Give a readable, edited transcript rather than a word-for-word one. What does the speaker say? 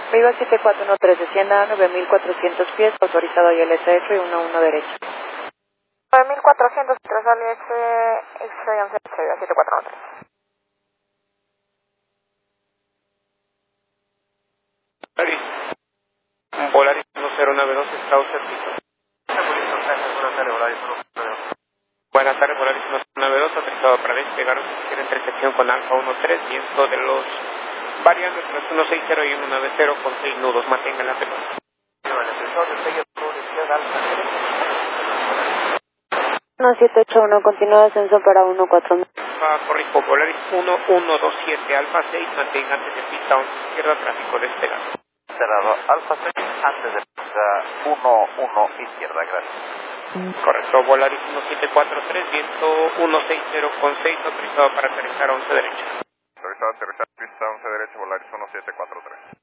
Viva 7413, descienda a 9400 pies, autorizado ILS-8 y 11 derecha. 9400, autorizado ILS, X-Ray 11, Viva 7413. Volaris 1092, está usted listo. Buenas tardes, Volaris 1092, autorizado para despegar en intersección con Alfa 13, viento de los variantes 160 y 190 con 6 nudos, mantengan la pelota. 1781, continúa descenso para 14. Corrijo, Volaris 1127, Alfa 6, mantenga antes de pista 11 izquierda, tráfico despegado. Cerrado, Alfa 6, antes de pista 11 izquierda, gracias. Correcto, Volaris 1743, viento 160 con 6, autorizado para aterrizar 11 derecha. Autorizado a aterrizar pista 11 derecha, Volaris 1743.